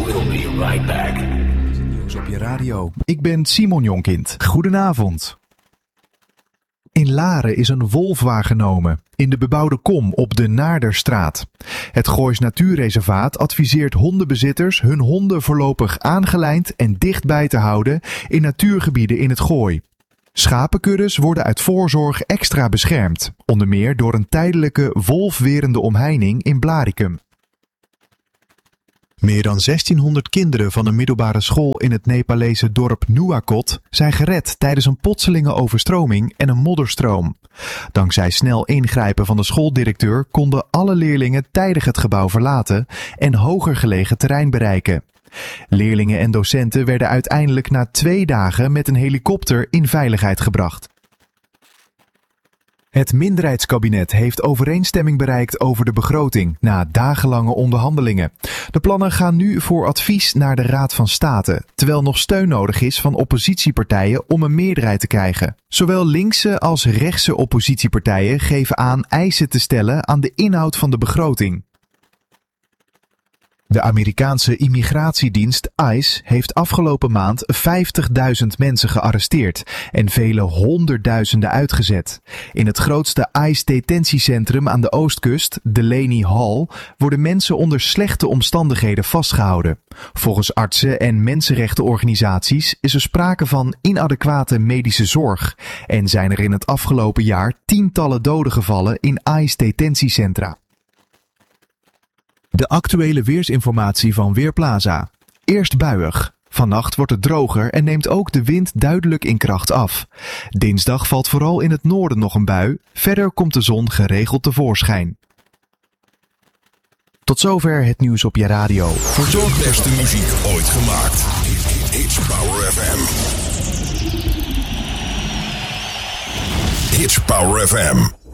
We'll be right back. Nieuws op je radio. Ik ben Simon Jonkind. Goedenavond. In Laren is een wolf waargenomen in de bebouwde kom op de Naarderstraat. Het Goois Natuurreservaat adviseert hondenbezitters hun honden voorlopig aangelijnd en dichtbij te houden in natuurgebieden in het Gooi. Schapenkuddes worden uit voorzorg extra beschermd, onder meer door een tijdelijke wolfwerende omheining in Blaricum. Meer dan 1600 kinderen van een middelbare school in het Nepalese dorp Nuwakot zijn gered tijdens een plotselinge overstroming en een modderstroom. Dankzij snel ingrijpen van de schooldirecteur konden alle leerlingen tijdig het gebouw verlaten en hoger gelegen terrein bereiken. Leerlingen en docenten werden uiteindelijk na 2 dagen met een helikopter in veiligheid gebracht. Het minderheidskabinet heeft overeenstemming bereikt over de begroting na dagenlange onderhandelingen. De plannen gaan nu voor advies naar de Raad van State, terwijl nog steun nodig is van oppositiepartijen om een meerderheid te krijgen. Zowel linkse als rechtse oppositiepartijen geven aan eisen te stellen aan de inhoud van de begroting. De Amerikaanse immigratiedienst ICE heeft afgelopen maand 50.000 mensen gearresteerd en vele honderdduizenden uitgezet. In het grootste ICE-detentiecentrum aan de oostkust, Delaney Hall, worden mensen onder slechte omstandigheden vastgehouden. Volgens artsen en mensenrechtenorganisaties is er sprake van inadequate medische zorg en zijn er in het afgelopen jaar tientallen doden gevallen in ICE-detentiecentra. De actuele weersinformatie van Weerplaza. Eerst buiig. Vannacht wordt het droger en neemt ook de wind duidelijk in kracht af. Dinsdag valt vooral in het noorden nog een bui. Verder komt de zon geregeld tevoorschijn. Tot zover het nieuws op je radio. Verzorg de beste muziek ooit gemaakt. It's Power FM. It's Power FM.